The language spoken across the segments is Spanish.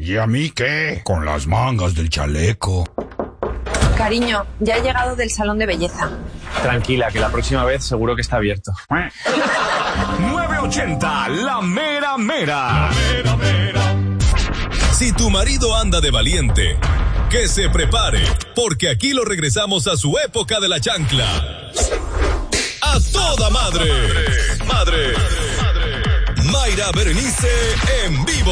¿Y a mí qué? Con las mangas del chaleco. Cariño, ya he llegado del salón de belleza. Tranquila, que la próxima vez seguro que está abierto. 980, la mera mera. La mera mera. Si tu marido anda de valiente, que se prepare, porque aquí lo regresamos a su época de la chancla. ¡A toda madre! ¡Madre! Mayra Berenice en vivo.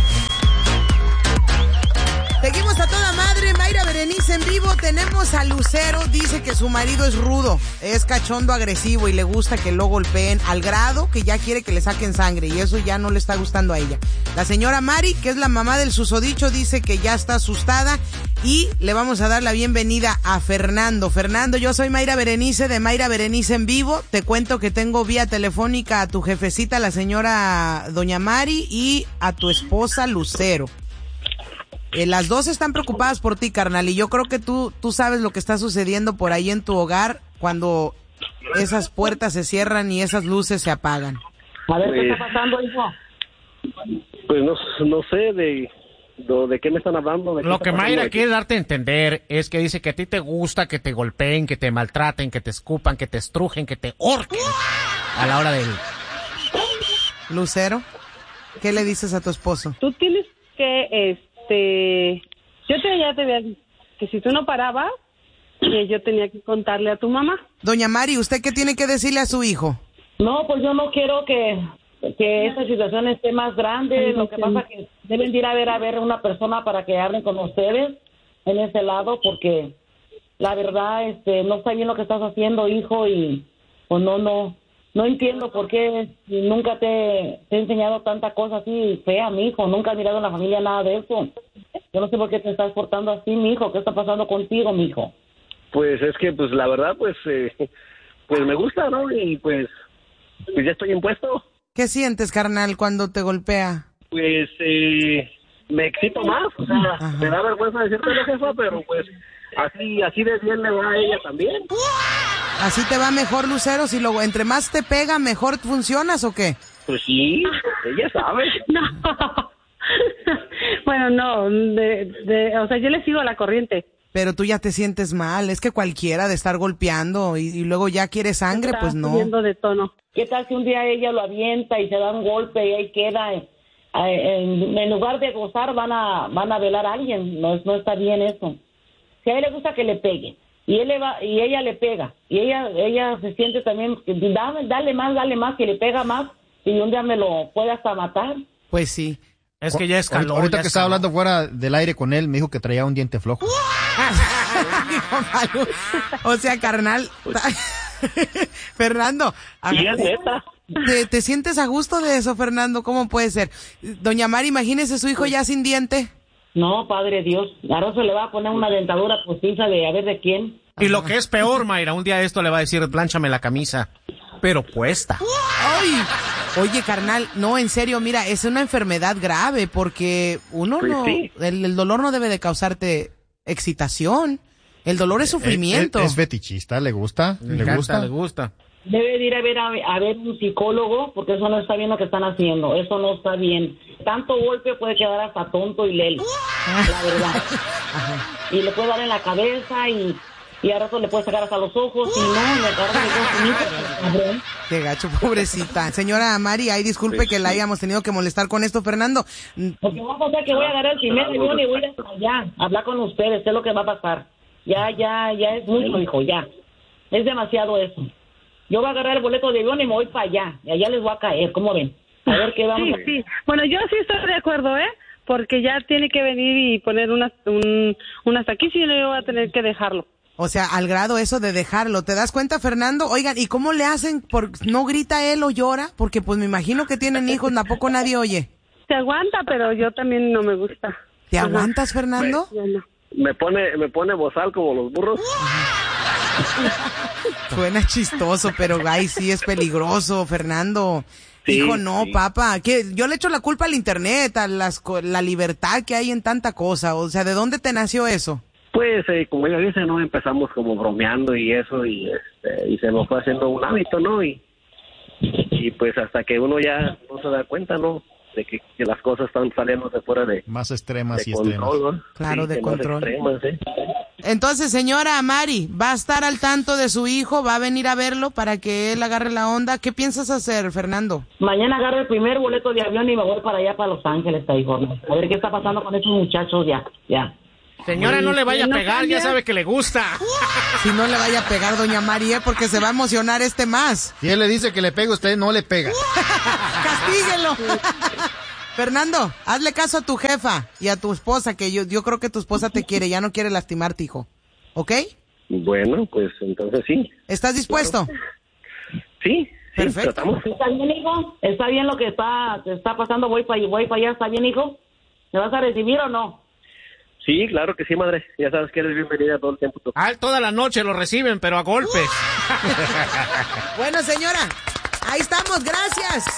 Seguimos a toda madre, Mayra Berenice en vivo. Tenemos a Lucero, dice que su marido es rudo, es cachondo, agresivo y le gusta que lo golpeen al grado que ya quiere que le saquen sangre y eso ya no le está gustando a ella. La señora Mari, que es la mamá del susodicho, dice que ya está asustada y le vamos a dar la bienvenida a Fernando. Fernando, yo soy Mayra Berenice de Mayra Berenice en vivo. Te cuento que tengo vía telefónica a tu jefecita, la señora Doña Mari, y a tu esposa Lucero. Las dos están preocupadas por ti, carnal, y yo creo que tú sabes lo que está sucediendo por ahí en tu hogar cuando esas puertas se cierran y esas luces se apagan. A ver, ¿qué está pasando, hijo? Pues no sé de qué me están hablando. Lo que Mayra quiere darte a entender es que dice que a ti te gusta que te golpeen, que te maltraten, que te escupan, que te estrujen, que te horquen a la hora del... Lucero, ¿qué le dices a tu esposo? Tú tienes que, yo ya te había dicho que si tú no parabas, que yo tenía que contarle a tu mamá. Doña Mari, ¿usted qué tiene que decirle a su hijo? No, pues yo no quiero que esta situación esté más grande. Lo que pasa es que deben de ir a ver a una persona para que hablen con ustedes en ese lado, porque la verdad, no está bien lo que estás haciendo, hijo, y pues no entiendo por qué nunca te he enseñado tanta cosa así fea, mi hijo. Nunca he mirado en la familia nada de eso. Yo no sé por qué te estás portando así, mi hijo. ¿Qué está pasando contigo, mi hijo? Pues es que, pues la verdad, pues me gusta, ¿no? Y pues ya estoy impuesto. ¿Qué sientes, carnal, cuando te golpea? Pues me excito más. O sea, me da vergüenza decirte, jefa, pero pues así de bien le va a ella también. ¿Así te va mejor, Lucero? Si luego entre más te pega, ¿mejor funcionas o qué? Pues sí, ella sabe. No. Bueno, no, o sea, yo le sigo a la corriente. Pero tú ya te sientes mal, es que cualquiera de estar golpeando y luego ya quiere sangre, pues no. Subiendo de tono. ¿Qué tal si un día ella lo avienta y se da un golpe y ahí queda? En lugar de gozar van a velar a alguien. No está bien eso. Si a él le gusta que le pegue y ella le pega y ella se siente también, dale más, que le pega más y un día me lo puede hasta matar. Pues sí. Es que ya escaló. Ahorita que estaba hablando fuera del aire con él, me dijo que traía un diente flojo. O sea, carnal. Fernando. Y es neta. ¿Te sientes a gusto de eso, Fernando? ¿Cómo puede ser? Doña Mari, imagínese su hijo ya sin diente. No, padre Dios. Ahora se le va a poner una dentadura postiza de a ver de quién. Y lo que es peor, Mayra, un día esto le va a decir, plánchame la camisa. Pero puesta. ¡Ay! Oye, carnal, no, en serio, mira, es una enfermedad grave porque uno pues no... Sí. El dolor no debe de causarte excitación. El dolor es sufrimiento. ¿Es fetichista? ¿Le gusta? Le gusta. Debe de ir a ver un psicólogo porque eso no está bien lo que están haciendo. Eso no está bien. Tanto golpe puede quedar hasta tonto y lelo. La verdad. Ajá. Y le puede dar en la cabeza y a rato le puede sacar hasta los ojos y no, le agarra. Qué gacho, pobrecita. Señora Mari, ay, disculpe que la hayamos tenido que molestar con esto, Fernando. Porque va a pasar que voy a agarrar el primer avión y voy a ir hasta allá a hablar con ustedes, es lo que va a pasar. Ya es mucho, hijo, ya. Es demasiado eso. Yo voy a agarrar el boleto de avión y me voy para allá. Y allá les voy a caer, ¿cómo ven? A ver qué vamos a hacer. Sí. Bueno, yo sí estoy de acuerdo, porque ya tiene que venir y poner unas aquí, si no yo voy a tener que dejarlo. O sea, al grado eso de dejarlo. ¿Te das cuenta, Fernando? Oigan, ¿y cómo le hacen? ¿No grita él o llora? Porque pues me imagino que tienen hijos, tampoco nadie oye. Se aguanta, pero yo también no me gusta. ¿Te aguantas, Fernando? No. Me pone bozal como los burros. Suena chistoso, pero ay, sí es peligroso, Fernando. Sí, hijo, no, sí. papá. Yo le echo la culpa al internet, a la libertad que hay en tanta cosa. O sea, ¿de dónde te nació eso? Pues, como ella dice, ¿no? Empezamos como bromeando y eso, y se nos fue haciendo un hábito, ¿no? Y pues hasta que uno ya no se da cuenta, ¿no? que las cosas están saliendo de fuera de más extremas de y control, extremas. ¿no? Claro, Sí, de control. extremas, ¿eh? Entonces, señora Mari, ¿va a estar al tanto de su hijo? ¿Va a venir a verlo para que él agarre la onda? ¿Qué piensas hacer, Fernando? Mañana agarro el primer boleto de avión y me voy para allá, para Los Ángeles, California. A ver qué está pasando con esos muchachos ya. Señora, no le vaya a ¿no pegar, cambia? ya sabe que le gusta. Si no le vaya a pegar, doña Mari, porque se va a emocionar más. Si él le dice que le pegue, usted no le pega. ¡Castíguelo! Fernando, hazle caso a tu jefa y a tu esposa, que yo creo que tu esposa te quiere, ya no quiere lastimarte, hijo. ¿Ok? Bueno, pues entonces sí. ¿Estás dispuesto? Claro. Sí. Perfecto. Tratamos. ¿Está bien, hijo? ¿Está bien lo que está pasando? Voy para allá. ¿Está bien, hijo? ¿Me vas a recibir o no? Sí, claro que sí, madre. Ya sabes que eres bienvenida todo el tiempo. Toda la noche lo reciben, pero a golpes. Bueno, señora, ahí estamos, gracias.